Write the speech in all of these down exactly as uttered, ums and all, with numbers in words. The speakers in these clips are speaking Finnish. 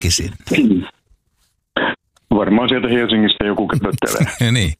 sinne? Varmaan sieltä Helsingistä joku köpöttelee. Niin.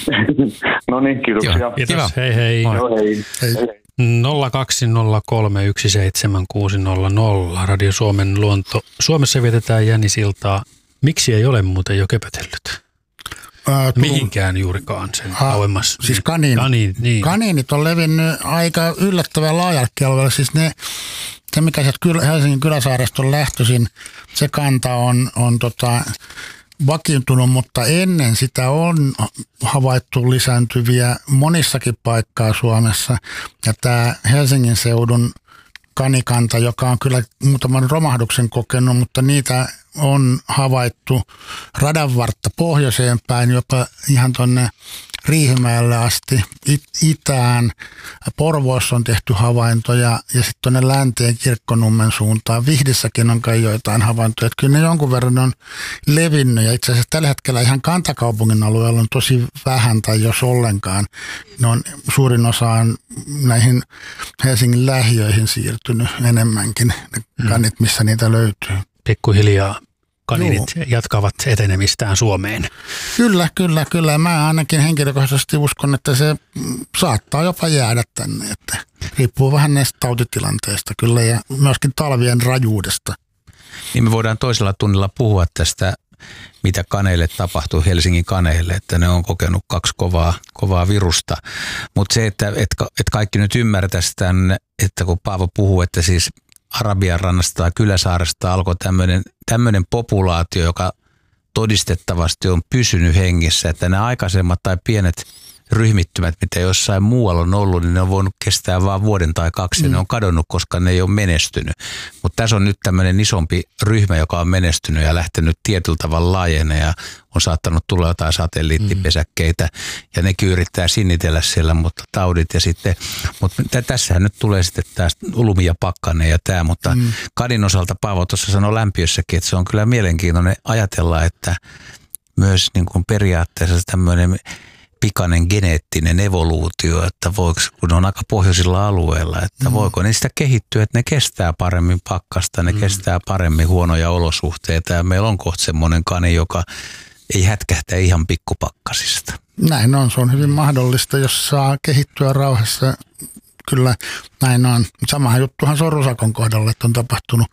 No niin, kiitoksia. Kiitos, Kiva. hei hei. Joo, hei. Hei. nolla kaksi nolla kolme yksi seitsemän kuusi nolla nolla Radio Suomen luonto. Suomessa vietetään jännisiltaa. Miksi ei ole muuten jo köpötellyt? Ää, tuu- Mihinkään juurikaan sen Ah, kauemmas. Siis kaniin, Kaniin, niin. kaniinit on levinnyt aika yllättävän laajallekin alueelle. Siis ne, se, mikä sieltä Kyl, Helsingin Kyläsaaresta on lähtöisin, se kanta on, on tota, vakiintunut, mutta ennen sitä on havaittu lisääntyviä monissakin paikkaa Suomessa. Ja tämä Helsingin seudun kanikanta, joka on kyllä muutaman romahduksen kokenut, mutta niitä on havaittu radanvartta pohjoiseen päin, jopa ihan tuonne Riihimäelle asti, it- itään. Porvoossa on tehty havaintoja ja sitten tuonne länteen Kirkkonummen suuntaan. Vihdissäkin on kai joitain havaintoja. Että kyllä ne jonkun verran on levinnyt ja itse asiassa tällä hetkellä ihan kantakaupungin alueella on tosi vähän tai jos ollenkaan. Ne on, suurin osa on näihin Helsingin lähiöihin siirtynyt enemmänkin, ne kanit, missä niitä löytyy. Pikkuhiljaa kaniinit jatkavat etenemistään Suomeen. Kyllä, kyllä, kyllä. Mä ainakin henkilökohtaisesti uskon, että se saattaa jopa jäädä tänne. Että riippuu vähän näistä tautitilanteista kyllä ja myöskin talvien rajuudesta. Niin me voidaan toisella tunnilla puhua tästä, mitä kaneille tapahtuu, Helsingin kaneille, että ne on kokenut kaksi kovaa, kovaa virusta. Mutta se, että, että, että kaikki nyt ymmärtäisi tämän, että kun Paavo puhuu, että siis Arabian rannasta tai Kyläsaaresta alkoi tämmöinen, tämmöinen populaatio, joka todistettavasti on pysynyt hengissä, että nämä aikaisemmat tai pienet ryhmittymät, mitä jossain muualla on ollut, niin ne on voinut kestää vain vuoden tai kaksi ja mm. ne on kadonnut, koska ne ei ole menestynyt. Mutta tässä on nyt tämmöinen isompi ryhmä, joka on menestynyt ja lähtenyt tietyllä tavalla laajene ja on saattanut tulla jotain satelliittipesäkkeitä ja nekin yrittää sinnitellä siellä, mutta taudit ja sitten, mutta tässähän nyt tulee sitten tämä lumi ja pakkanen ja tämä, mutta mm. kadin osalta Paavo tuossa sanoi lämpiössäkin, että se on kyllä mielenkiintoinen ajatella, että myös niin kuin periaatteessa tämmöinen pikainen geneettinen evoluutio, että voiko, kun ne on aika pohjoisilla alueilla, että mm. voiko niistä kehittyä, että ne kestää paremmin pakkasta, ne mm. kestää paremmin huonoja olosuhteita ja meillä on kohta semmoinen kani, joka ei hätkähtä ihan pikkupakkasista. Näin on, se on hyvin mahdollista, jos saa kehittyä rauhassa. Kyllä näin on. Samahan juttuhan se on rusakon kohdalla, että on tapahtunut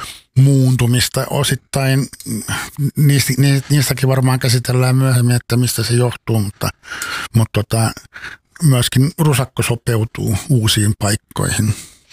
muuntumista osittain. Niistäkin varmaan käsitellään myöhemmin, että mistä se johtuu, mutta, mutta tota, myöskin rusakko sopeutuu uusiin paikkoihin.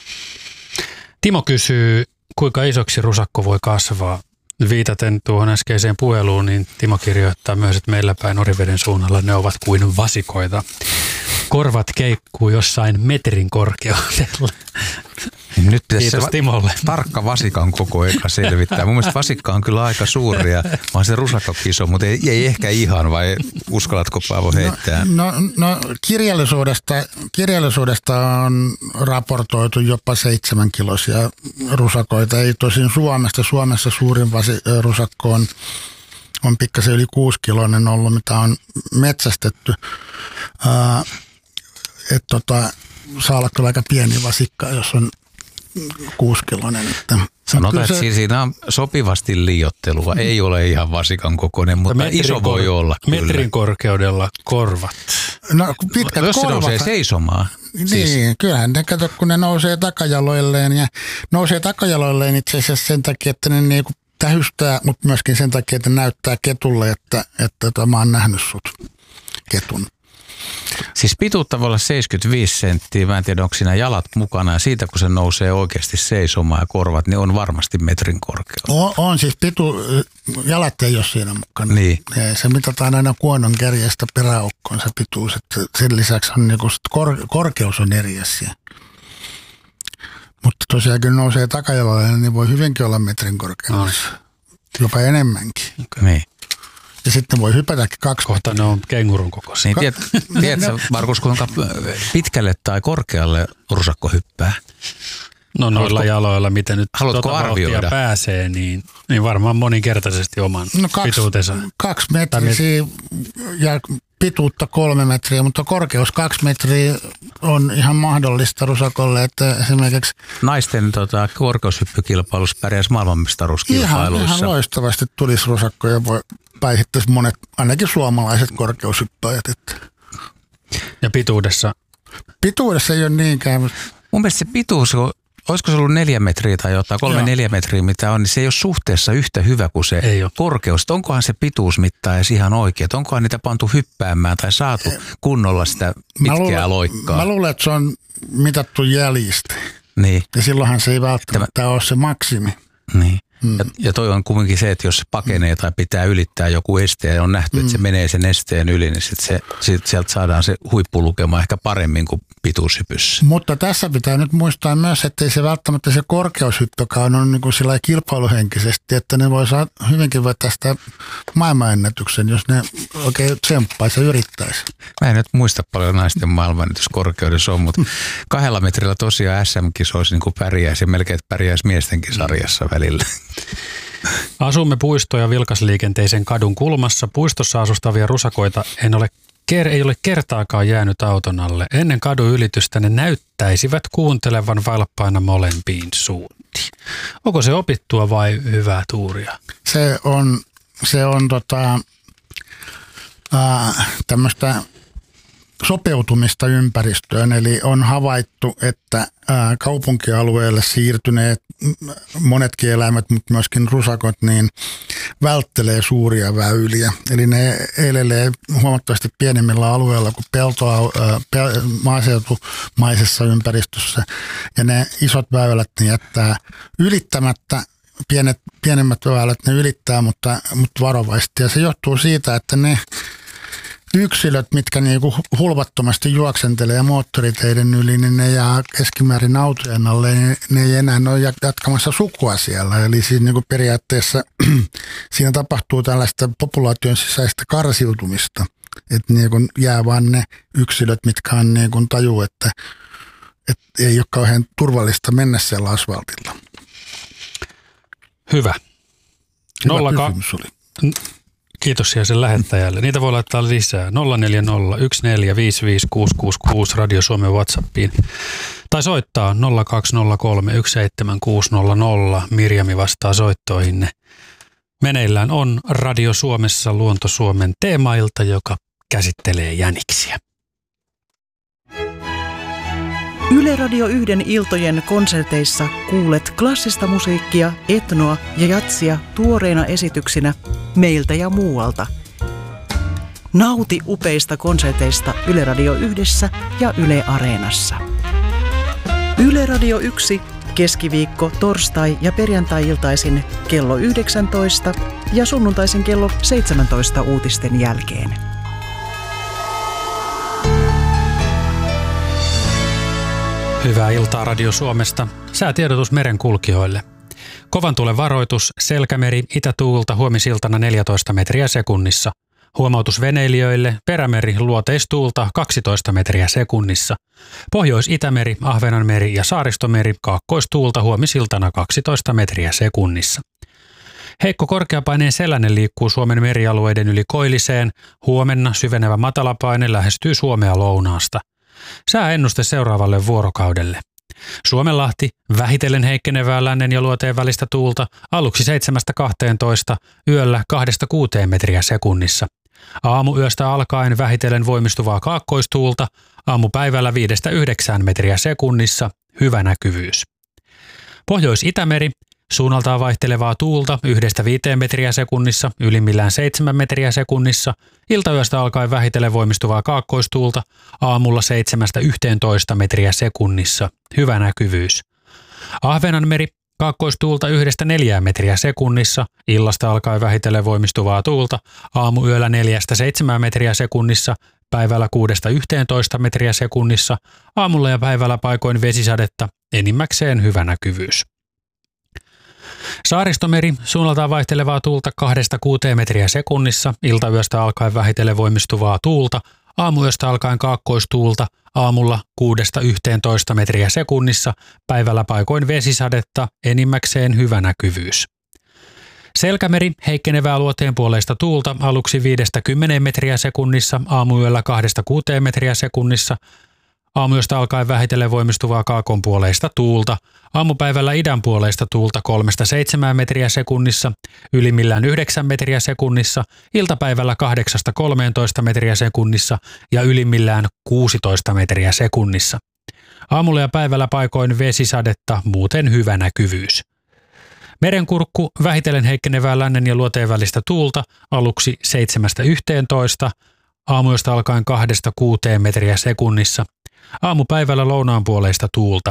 Timo kysyy, kuinka isoksi rusakko voi kasvaa? Viitaten tuohon äskeiseen puheluun, niin Timo kirjoittaa myös, että meillä päin Oriveden suunnalla ne ovat kuin vasikoita. Korvat keikkuu jossain metrin korkeudella. Nyt Kiitos se Timolle. Tarkka vasikan koko eka selvittää. Mun mielestä vasikka on kyllä aika suuri ja vaan se rusakkokin iso, mutta ei, ei ehkä ihan, vai uskallatko Paavo heittää? No, no, no kirjallisuudesta, kirjallisuudesta on raportoitu jopa seitsemänkiloisia rusakoita. Ei tosin Suomesta. Suomessa suurin vasi, rusakko on, on pikkasen yli kuusikiloinen ollut, mitä on metsästetty. Ää, et tota, saa olla kyllä aika pieni vasikka, jos on kuusikiloinen. Että sanotaan, että se, siinä on sopivasti liioittelua. Ei ole ihan vasikan kokoinen, mutta metrin iso voi kor- olla kyllä. Metrin korkeudella korvat. No pitkät jos korvat. se nousee seisomaan. Niin, siis. kyllähän ne kato, kun ne nousee takajaloilleen ja nousee takajaloilleen itse asiassa sen takia, että ne niinku tähystää, mutta myöskin sen takia, että ne näyttää ketulle, että, että, että mä oon nähnyt sut ketun. Siis pituutta voi olla seitsemänkymmentäviisi senttiä, mä en tiedä onko siinä jalat mukana ja siitä kun se nousee oikeasti seisomaan ja korvat, niin on varmasti metrin korkeus. On, on siis pitu, jalat ei ole siinä mukana. Niin. Se mitataan aina kuonon kärjestä peräaukkoon se pituus, että sen lisäksi on niinku kor, korkeus on eri asia. Mutta tosiaan kun nousee takajaloille, niin voi hyvinkin olla metrin korkeus. No. Jopa enemmänkin. Niin. Ja sitten voi hypätäkin kaksi. Kohta ne on kengurun kokoisia. Niin tiedät, tiedätkö, Markus, kuinka pitkälle tai korkealle rusakko hyppää? No noilla jaloilla, miten nyt haluatko tota arvioida? Pääsee, niin, niin varmaan moninkertaisesti oman no kaksi, pituutensa. Kaksi metriä ja pituutta kolme metriä, mutta korkeus kaksi metriä on ihan mahdollista rusakolle, että esimerkiksi... Naisten tota, korkeushyppykilpailussa pärjäisi maailmanmestaruuskilpailuissa. Ihan, ihan loistavasti tulisi rusakko ja voi päihittäisi monet, ainakin suomalaiset korkeushyppäjät. Että. Ja pituudessa? Pituudessa ei ole niinkään. Mun mielestä se pituus, olisiko se ollut neljä metriä tai jotain, kolme Joo. neljä metriä mitä on, niin se ei ole suhteessa yhtä hyvä kuin se korkeus. Onkohan se pituusmitta edes ihan oikein? Onkohan niitä pantu hyppäämään tai saatu kunnolla sitä pitkää luulen, loikkaa? Mä luulen, että se on mitattu jäljistä. Niin. Ja silloinhan se ei välttämättä Tämä... ole se maksimi. Niin. Mm. Ja, ja toi on kuitenkin se, että jos se pakenee mm. tai pitää ylittää joku este ja on nähty, että mm. se menee sen esteen yli, niin sit se, sit sieltä saadaan se huippulukema ehkä paremmin kuin pituushypyssä. Mutta tässä pitää nyt muistaa myös, että ei se välttämättä se korkeushyppykaan on niin kuin sillä kilpailuhenkisesti, että ne voi saada hyvinkin vetää sitä maailmanennätyksen, jos ne oikein tsemppaisi ja yrittäisi. Mä en nyt muista paljon naisten maailmanennätyskorkeudessa on, mutta kahdella metrillä tosiaan S M-kisoissa niin kuin pärjäisi ja melkein pärjäisi miestenkin sarjassa välillä. Asumme puisto- ja vilkasliikenteisen kadun kulmassa. Puistossa asustavia rusakoita en ole, ker- ei ole kertaakaan jäänyt auton alle. Ennen kadun ylitystä ne näyttäisivät kuuntelevan valppaina molempiin suuntiin. Onko se opittua vai hyvää tuuria? Se on, se on tota, äh, tämmöistä sopeutumista ympäristöön, eli on havaittu, että ää, kaupunkialueelle siirtyneet monetkin eläimet, mutta myöskin rusakot, niin välttelee suuria väyliä. Eli ne elelee huomattavasti pienemmillä alueilla kuin peltoa, ää, pel, maaseutumaisessa ympäristössä, ja ne isot väylät ne jättää ylittämättä. Pienet, pienemmät väylät ne ylittää, mutta, mutta varovaisesti, ja se johtuu siitä, että ne yksilöt, mitkä niinku hulvattomasti juoksentelee moottoriteiden yli, niin ne jää keskimäärin autojen alle, niin ne ei enää ole jatkamassa sukua siellä. Eli siis niinku periaatteessa siinä tapahtuu tällaista populaation sisäistä karsiutumista, että niinku jää vaan ne yksilöt, mitkä on niinku tajuu, että, että ei ole kauhean turvallista mennä siellä asfaltilla. Hyvä. Hyvä Nolla kysymys ka- oli. Kiitos siihen sen lähettäjälle. Niitä voi laittaa lisää. nolla neljä nolla yksi neljä viisi viisi kuusi kuusi kuusi Radio Suomen WhatsAppiin. Tai soittaa nolla kaksi nolla kolme yksi seitsemän kuusi nolla nolla. Mirjami vastaa soittoihinne. Meneillään on Radio Suomessa Luonto Suomen teemailta, joka käsittelee jäniksiä. Yle Radio yhden iltojen konserteissa kuulet klassista musiikkia, etnoa ja jatsia tuoreina esityksinä meiltä ja muualta. Nauti upeista konserteista Yle Radio yhdessä ja Yle Areenassa. Yle Radio yksi keskiviikko, torstai ja perjantai-iltaisin kello yhdeksäntoista ja sunnuntaisin kello seitsemäntoista uutisten jälkeen. Hyvää iltaa Radio Suomesta. Säätiedotus merenkulkijoille. Kovan tuulen varoitus, Selkämeri, itätuulta huomisiltana neljätoista metriä sekunnissa. Huomautus veneilijöille, Perämeri, luoteistuulta kaksitoista metriä sekunnissa. Pohjois-Itämeri, Ahvenanmeri ja Saaristomeri, kaakkoistuulta huomisiltana kaksitoista metriä sekunnissa. Heikko korkeapaineen sellainen liikkuu Suomen merialueiden yli koilliseen. Huomenna syvenevä matalapaine lähestyy Suomea lounaasta. Sääennuste seuraavalle vuorokaudelle. Suomenlahti, vähitellen heikkenevää lännen ja luoteen välistä tuulta, aluksi seitsemästä kahteentoista, yöllä kahdesta kuuteen metriä sekunnissa. Aamuyöstä alkaen vähitellen voimistuvaa kaakkoistuulta, aamupäivällä viidestä yhdeksään metriä sekunnissa, hyvä näkyvyys. Pohjois-Itämeri, suunnaltaan vaihtelevaa tuulta yhdestä viiteen metriä sekunnissa, ylimmillään seitsemän metriä sekunnissa, iltayöstä alkaen vähitellen voimistuvaa kaakkoistuulta, aamulla seitsemästä yhteentoista metriä sekunnissa, hyvä näkyvyys. Ahvenanmeri, kaakkoistuulta yhdestä neljään metriä sekunnissa, illasta alkaen vähitellen voimistuvaa tuulta, aamuyöllä neljästä seitsemään metriä sekunnissa, päivällä kuudesta yhteentoista metriä sekunnissa, aamulla ja päivällä paikoin vesisadetta, enimmäkseen hyvä näkyvyys. Saaristomeri, suunnaltaan vaihtelevaa tuulta kahdesta kuuteen metriä sekunnissa, iltayöstä alkaen vähitellen voimistuvaa tuulta, aamuyöstä alkaen kaakkoistuulta, aamulla kuudesta yhteentoista metriä sekunnissa, päivällä paikoin vesisadetta, enimmäkseen hyvä näkyvyys. Selkämeri, heikkenevää luoteenpuoleista tuulta, aluksi viidestä kymmeneen metriä sekunnissa, aamuyöllä kahdesta kuuteen metriä sekunnissa, Aamuyöstä alkaen vähitellen voimistuvaa kaakonpuoleista tuulta. Aamupäivällä idänpuoleista tuulta kolmesta seitsemään metriä sekunnissa, ylimmillään yhdeksän metriä sekunnissa, iltapäivällä kahdeksasta kolmeentoista metriä sekunnissa ja ylimmillään kuusitoista metriä sekunnissa. Aamulla ja päivällä paikoin vesisadetta, muuten hyvä näkyvyys. Merenkurkku vähitellen heikkenevää lännen ja luoteen välistä tuulta, aluksi seitsemästä yhteentoista, aamuyöstä alkaen kahdesta kuuteen metriä sekunnissa. Aamupäivällä lounaanpuoleista tuulta.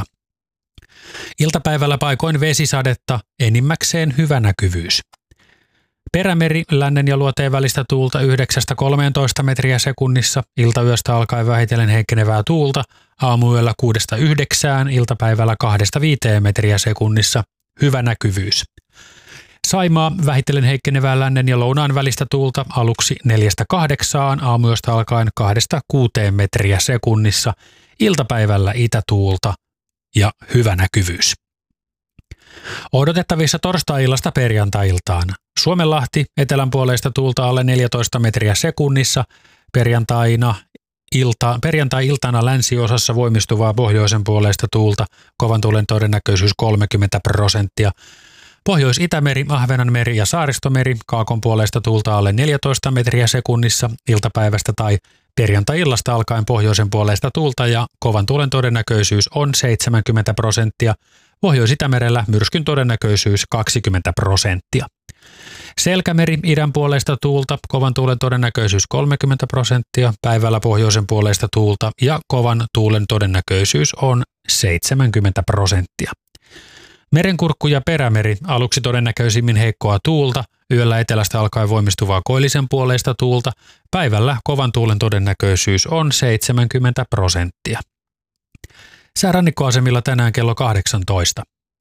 Iltapäivällä paikoin vesisadetta, enimmäkseen hyvä näkyvyys. Perämeri lännen ja luoteen välistä tuulta yhdeksästä kolmeentoista metriä sekunnissa, iltayöstä alkaen vähitellen heikkenevää tuulta, aamuyöllä kuudesta yhdeksään, iltapäivällä kahdesta viiteen metriä sekunnissa, hyvä näkyvyys. Saimaa vähitellen heikkenevää lännen ja lounaan välistä tuulta aluksi neljästä kahdeksaan, aamuyöstä alkaen kahdesta kuuteen metriä sekunnissa, iltapäivällä itätuulta ja hyvä näkyvyys. Odotettavissa torstai-illasta perjantai-iltaan. Suomenlahti etelän puoleista tuulta alle neljätoista metriä sekunnissa, perjantaina ilta, perjantai-iltana länsiosassa voimistuvaa pohjoisen puoleista tuulta, kovan tuulen todennäköisyys kolmekymmentä prosenttia. Pohjois-Itämeri, Ahvenanmeri ja Saaristomeri kaakon puoleista tuulta alle neljätoista metriä sekunnissa iltapäivästä tai perjantai-illasta alkaen pohjoisen puoleista tuulta ja kovan tuulen todennäköisyys on seitsemänkymmentä prosenttia. Pohjois-Itämerellä myrskyn todennäköisyys kaksikymmentä prosenttia. Selkämeri idän puoleista tuulta, kovan tuulen todennäköisyys kolmekymmentä prosenttia, päivällä pohjoisen puoleista tuulta ja kovan tuulen todennäköisyys on seitsemänkymmentä prosenttia. Merenkurkku ja perämeri aluksi todennäköisimmin heikkoa tuulta, yöllä etelästä alkaen voimistuvaa koillisen puoleista tuulta, päivällä kovan tuulen todennäköisyys on seitsemänkymmentä prosenttia. Säärannikkoasemilla tänään kello kahdeksantoista.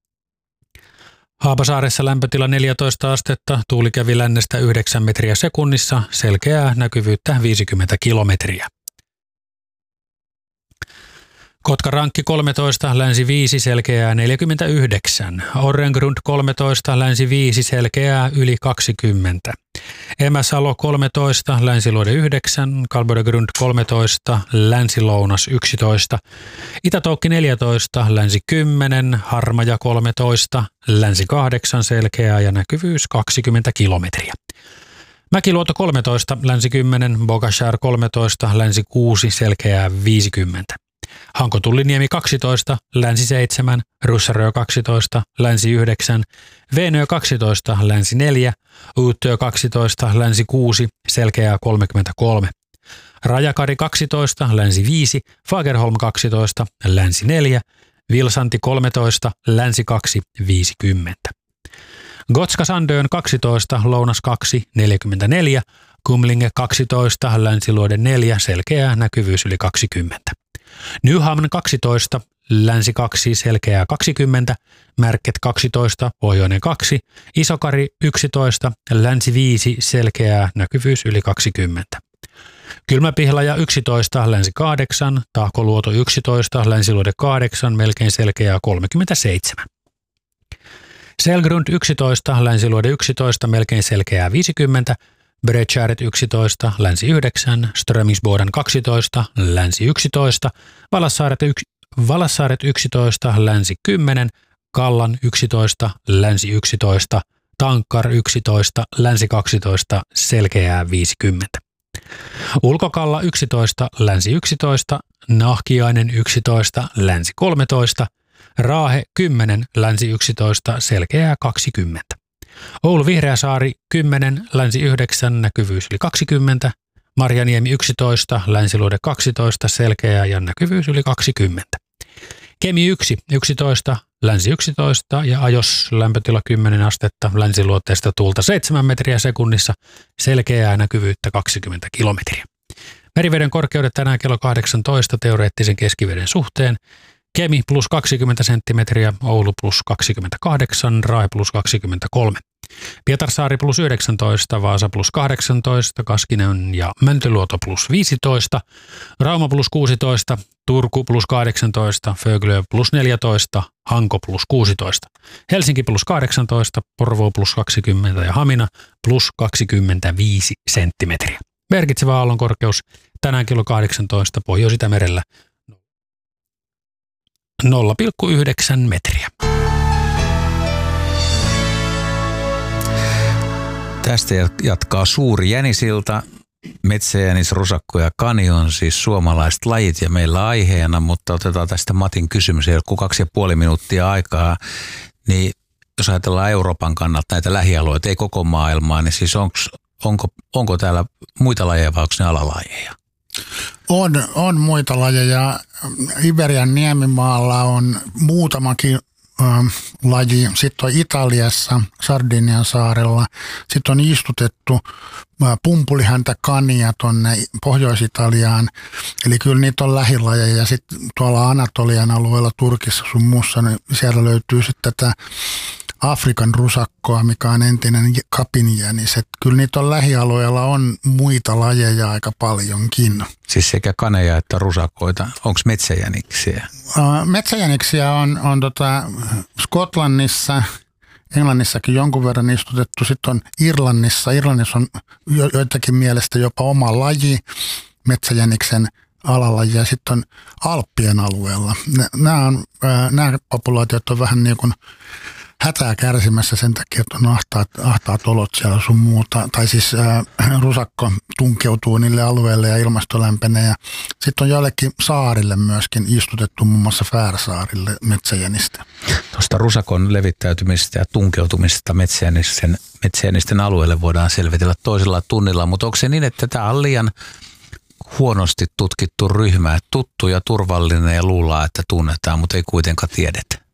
Haapasaaressa lämpötila neljätoista astetta, tuuli kävi lännestä yhdeksän metriä sekunnissa, selkeää näkyvyyttä viisikymmentä kilometriä. Kotkarankki kolmetoista, länsi viisi, selkeää neljäkymmentäyhdeksän. Orrengrund kolmetoista, länsi viisi, selkeää yli kaksikymmentä. Emäsalo kolmetoista, länsiluode yhdeksän, Kalbodegrund kolmetoista, länsilounas yksitoista. Itätoukki neljätoista, länsi kymmenen, Harmaja kolmetoista, länsi kahdeksan, selkeää ja näkyvyys kaksikymmentä kilometriä. Mäkiluoto kolmetoista, länsi kymmenen, Bogashar kolmetoista, länsi kuusi, selkeää viisikymmentä. Hankotulliniemi kaksitoista, länsi seitsemän, Russarö kaksitoista, länsi yhdeksän, Veenö kaksitoista, länsi neljä, Uuttyö kaksitoista, länsi kuusi, selkeää kolmekymmentäkolme. Rajakari kaksitoista, länsi viisi, Fagerholm kaksitoista, länsi neljä, Vilsanti kolmetoista, länsi kaksi, viisikymmentä. Gotska Sandön kaksitoista, lounas kaksi, neljäkymmentäneljä, Kumlinge kaksitoista, länsiluode neljä, selkeää näkyvyys yli kaksikymmentä. Nyhamn kaksitoista, länsi kaksi, selkeää kaksikymmentä, Märket kaksitoista, pohjoinen kaksi, Isokari yksitoista, länsi viisi, selkeää näkyvyys yli kaksikymmentä. Kylmäpihlaja yksitoista, länsi kahdeksan, Tahkoluoto yksitoista, länsiluode kahdeksan, melkein selkeää kolmekymmentäseitsemän. Selgrund yksitoista, länsiluode yksitoista, melkein selkeää viisikymmentä, Breckäret yksitoista, länsi yhdeksän, Strömingsboden kaksitoista, länsi yksitoista, Valassaaret, yksi, Valassaaret yksitoista, länsi kymmenen, Kallan yksitoista, länsi yksitoista, Tankkar yksitoista, länsi kaksitoista, selkeää viisikymmentä. Ulkokalla yksitoista, länsi yksitoista, Nahkiainen yksitoista, länsi kolmetoista, Raahe kymmenen, länsi yksitoista, selkeää kaksikymmentä. Oulu Vihreäsaari kymmenen, länsi yhdeksän, näkyvyys yli kaksikymmentä. Marjaniemi yksitoista, länsiluode kaksitoista, selkeää ja näkyvyys yli kaksikymmentä. Kemi yksi, yksitoista, länsi yksitoista ja Ajos lämpötila kymmenen astetta, länsiluoteesta tuulta seitsemän metriä sekunnissa, selkeää näkyvyyttä kaksikymmentä kilometriä. Meriveden korkeudet tänään kello kahdeksantoista teoreettisen keskiveden suhteen. Kemi plus kaksikymmentä senttimetriä, Oulu plus kaksikymmentäkahdeksan, Raahe plus kaksikymmentäkolme. Pietarsaari plus yhdeksäntoista, Vaasa plus kahdeksantoista, Kaskinen ja Mäntyluoto plus viisitoista, Rauma plus kuusitoista, Turku plus kahdeksantoista, Föglö plus neljätoista, Hanko plus kuusitoista, Helsinki plus kahdeksantoista, Porvoo plus kaksikymmentä ja Hamina plus kaksikymmentäviisi senttimetriä. Merkitsevä aallonkorkeus tänään kello kahdeksantoista Pohjois-Itämerellä nolla pilkku yhdeksän metriä. Tästä jatkaa suuri jänisilta. Metsäjänis, rusakko ja kani on siis suomalaiset lajit ja meillä aiheena, mutta otetaan tästä Matin kysymys. Ei ole kuin kaksi ja puoli minuuttia aikaa, niin jos ajatellaan Euroopan kannalta näitä lähialueita, ei koko maailmaa, niin siis onko, onko, onko täällä muita lajeja vai onko ne alalajeja? On, on muita lajeja. Iberian niemimaalla on muutamakin ähm, laji. Sitten on Italiassa, Sardinian saarella. Sitten on istutettu äh, pumpulihäntä kania tuonne Pohjois-Italiaan. Eli kyllä niitä on lähilajeja. Ja sitten tuolla Anatolian alueella Turkissa sun muussa, niin siellä löytyy sitten tätä Afrikan rusakkoa, mikä on entinen kapinjänis. Että kyllä niitä on lähialueella on muita lajeja aika paljonkin. Siis sekä kaneja että rusakoita. Onko metsäjäniksiä? Uh, metsäjäniksiä on, on tota Skotlannissa, Englannissakin jonkun verran istutettu. Sitten on Irlannissa. Irlannissa on jo, joitakin mielestä jopa oma laji metsäjäniksen alalla. Ja sitten on Alppien alueella. Nämä, on, uh, nämä populaatiot on vähän niin kuin hätää kärsimässä sen takia, että on ahtaat, ahtaat olot siellä sun muuta. Tai siis äh, rusakko tunkeutuu niille alueille ja ilmasto lämpenee. Sitten on joillekin saarille myöskin istutettu, muun muassa Färsaarille metsäjänistä. Tuosta rusakon levittäytymistä ja tunkeutumista metsäjänisten, metsäjänisten alueelle voidaan selvitellä toisella tunnilla, mutta onko se niin, että tämä on liian huonosti tutkittu ryhmä, tuttu ja turvallinen ja luullaan, että tunnetaan, mutta ei kuitenkaan tiedetä?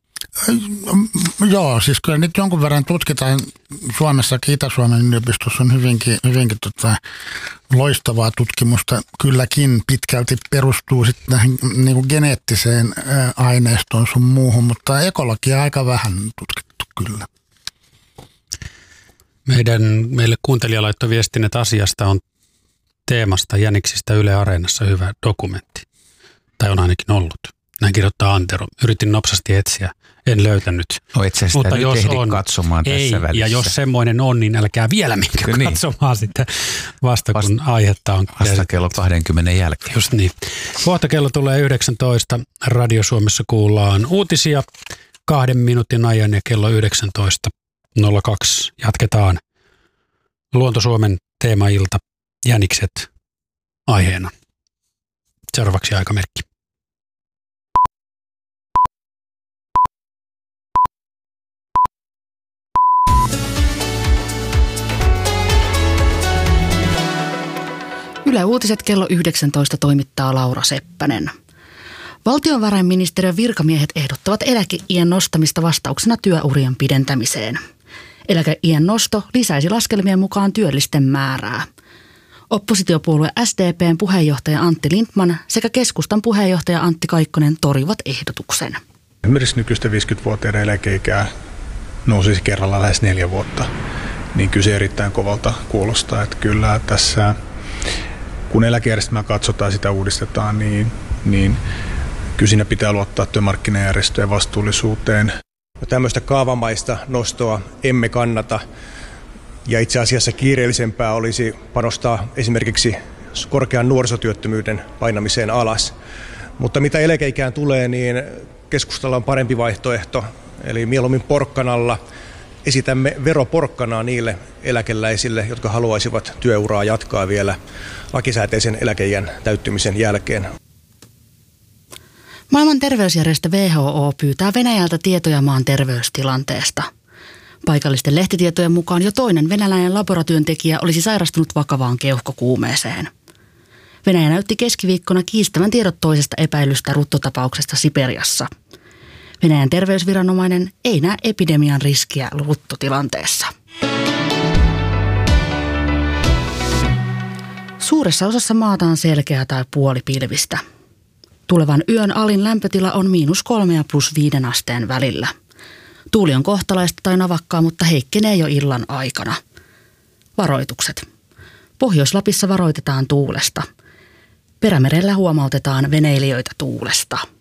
Joo, siis kyllä nyt jonkun verran tutkitaan Suomessakin, Itä-Suomen yliopistossa on hyvinkin, hyvinkin tota, loistavaa tutkimusta. Kylläkin pitkälti perustuu sitten näihin niin kuin geneettiseen ää, aineistoon sun muuhun, mutta ekologia aika vähän tutkittu kyllä. Meidän, meille kuuntelija laittoi viestin, että asiasta on teemasta jäniksistä Yle Areenassa hyvä dokumentti. Tai on ainakin ollut. Näin kirjoittaa Antero. Yritin nopsasti etsiä. En löytänyt. No itse asiassa mutta nyt jos ehdi on, katsomaan ei, tässä välissä. Ja jos semmoinen on, niin älkää vielä minkö niin. katsomaan sitten vasta, kun vasta, aihetta on. Vasta kello kaksikymmentä jälkeen. Just niin. Kohta kello tulee yhdeksäntoista. Radio Suomessa kuullaan uutisia kahden minuutin ajan ja kello yhdeksäntoista nolla kaksi jatketaan Luonto Suomen teemailta jänikset aiheena. Seuraavaksi aikamerkki. Yle Uutiset kello yhdeksäntoista toimittaa Laura Seppänen. Valtiovarainministeriön virkamiehet ehdottavat eläkeiän nostamista vastauksena työurien pidentämiseen. Eläkeiän nosto lisäisi laskelmien mukaan työllisten määrää. Oppositiopuolue S D P:n puheenjohtaja Antti Lindtman sekä keskustan puheenjohtaja Antti Kaikkonen torjuvat ehdotuksen. Esimerkiksi nykyistä viisikymmentävuotiaiden eläkeikää nousisi kerralla lähes neljä vuotta, niin kyse erittäin kovalta kuulostaa, että kyllä tässä kun eläkejärjestelmää katsotaan, sitä uudistetaan, niin, niin kyllä siinä pitää luottaa työmarkkinajärjestöjen vastuullisuuteen. Tämmöistä kaavamaista nostoa emme kannata ja itse asiassa kiireellisempää olisi panostaa esimerkiksi korkean nuorisotyöttömyyden painamiseen alas. Mutta mitä eläkeikään tulee, niin keskustalla on parempi vaihtoehto, eli mieluummin porkkanalla. Esitämme veroporkkanaa niille eläkeläisille, jotka haluaisivat työuraa jatkaa vielä lakisääteisen eläkeiän täyttymisen jälkeen. Maailman terveysjärjestö W H O pyytää Venäjältä tietoja maan terveystilanteesta. Paikallisten lehtitietojen mukaan jo toinen venäläinen laboratyöntekijä olisi sairastunut vakavaan keuhkokuumeeseen. Venäjä näytti keskiviikkona kiistävän tiedot toisesta epäilystä ruttotapauksesta Siperiassa. Venäjän terveysviranomainen ei näe epidemian riskiä ruttotilanteessa. Suuressa osassa maata on selkeää tai puolipilvistä. Tulevan yön alin lämpötila on miinus kolme ja plus viiden asteen välillä. Tuuli on kohtalaista tai navakkaa, mutta heikkenee jo illan aikana. Varoitukset. Pohjois-Lapissa varoitetaan tuulesta. Perämerellä huomautetaan veneilijöitä tuulesta.